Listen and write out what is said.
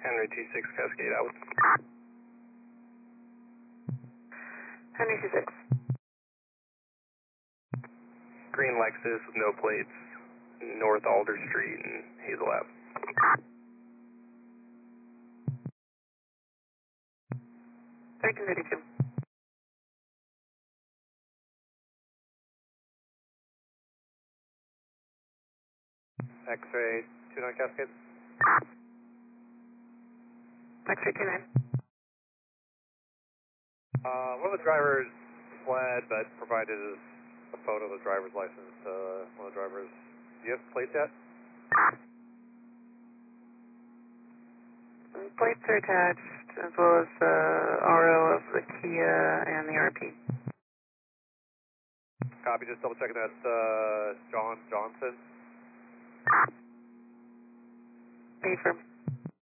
Henry 26 Cascade out. Henry 26. Green Lexus with no plates, North Alder Street and Hazel Ave. $13.32. X-ray 29 Cascade. X-ray 29. One of the drivers fled, but provided a photo of the driver's license to one of the drivers. Do you have plates yet? Plates are attached, as well as the RO of the Kia and the RP. Copy, just double checking that's John Johnson. Affirm.